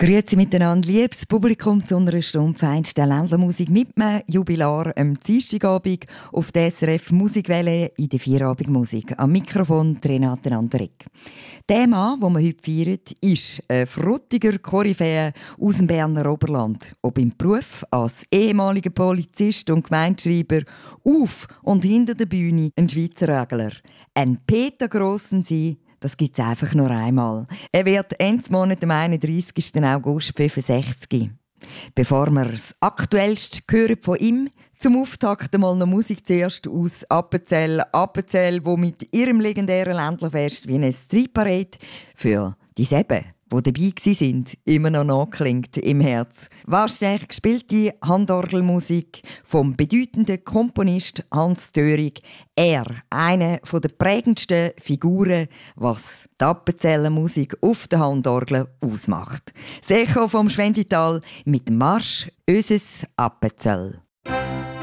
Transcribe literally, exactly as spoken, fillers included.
Grüezi miteinander, liebes Publikum, zu einer Stunde feinster Ländlermusik mit einem Jubilar am Dienstagabend auf der S R F Musikwelle in der Vierabendmusik. Am Mikrofon Renate Anderegg. Der Mann, den wir heute feiern, ist ein fruttiger Koryphäe aus dem Berner Oberland. Ob im Beruf als ehemaliger Polizist und Gemeindeschreiber, auf und hinter der Bühne ein Schweizer Regler. Ein Peter Grossen sein, das gibt es einfach nur einmal. Er wird Ende Monat am einunddreißigsten August fünfundsechzig. Bevor wir das Aktuellste hören von ihm, zum Auftakt mal noch Musik zuerst aus Appenzell. Appenzell, wo mit ihrem legendären Ländlerfest wie eine Streetparade für die Seben, die dabei waren, immer noch nachklingt im Herz. Wahrscheinlich gespielte Handorgelmusik vom bedeutenden Komponist Hans Dörig. Er, eine der prägendsten Figuren, was die Appenzeller Musik auf der Handorgel ausmacht. Das Echo vom Schwendital mit dem Marsch «Öses Appenzell».